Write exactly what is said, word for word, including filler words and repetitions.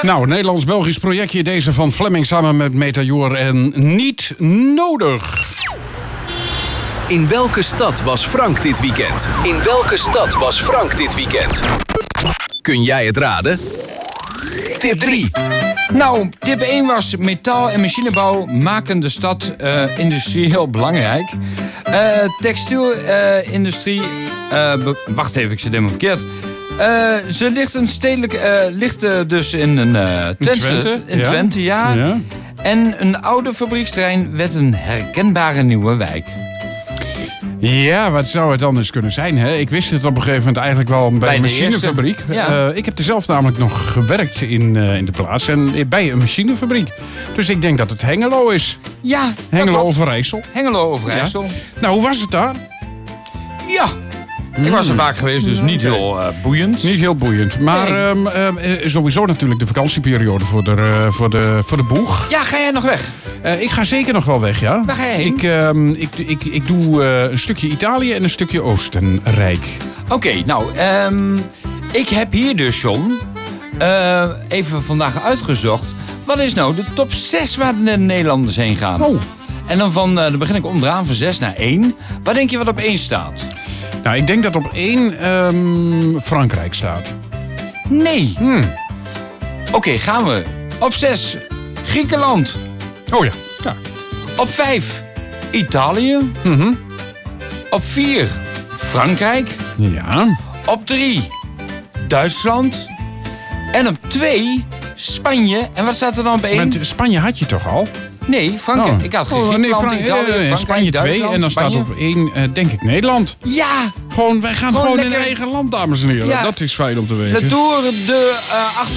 Nou, een Nederlands-Belgisch projectje, deze van Fleming samen met Meteor en Niet Nodig. In welke stad was Frank dit weekend? In welke stad was Frank dit weekend? Kun jij het raden? Tip drie. Nou, tip één was metaal- en machinebouw maken de stad uh, industrieel belangrijk. Uh, Textielindustrie... Uh, be- wacht even, ik zit helemaal verkeerd. Uh, ze ligt een stedelijk... Uh, ligt uh, dus in een uh, Twente, Twente? in Ja. Twente, ja. Ja. En een oude fabrieksterrein werd een herkenbare nieuwe wijk. Ja, wat zou het anders kunnen zijn, hè? Ik wist het op een gegeven moment eigenlijk wel bij, Bij een de machinefabriek. eerste, ja. Uh, ik heb er zelf namelijk nog gewerkt in, uh, in de plaats. En bij een machinefabriek. Dus ik denk dat het Hengelo is. Ja, Hengelo Overijssel. Hengelo Overijssel. Ja. Nou, hoe was het daar? Ja. Ik was er vaak geweest, dus niet heel uh, boeiend. Niet heel boeiend. Maar Nee. um, um, uh, sowieso natuurlijk de vakantieperiode voor de, uh, voor de, voor de boeg. Ja, ga jij nog weg? Uh, ik ga zeker nog wel weg, ja. Waar ga je heen? Ik, um, ik, ik, ik doe uh, een stukje Italië en een stukje Oostenrijk. Oké, okay, nou, um, ik heb hier dus, John, uh, even vandaag uitgezocht. Wat is nou de top zes waar de Nederlanders heen gaan? Oh. En dan, van, uh, dan begin ik onderaan van zes naar één. Wat denk je wat op één staat? Nou, ik denk dat op één um, Frankrijk staat. Nee. Hmm. Oké, okay, gaan we. Op zes, Griekenland. Oh ja. ja. Op vijf, Italië. Mm-hmm. Op vier, Frankrijk. Ja. Op drie, Duitsland. En op twee, Spanje. En wat staat er dan op één? Met Spanje had je toch al? Nee, Frankrijk. Oh. Ik had oh, Griekenland, nee, Frank- Italië, uh, Frankrijk, Spanje twee Duitsland, en dan Spanje. staat op één, uh, denk ik, Nederland. Ja! Gewoon, wij gaan Gewoon gewoon in lekker- eigen land, dames en heren. Ja. Dat is fijn om te weten. De Tour de uh, achter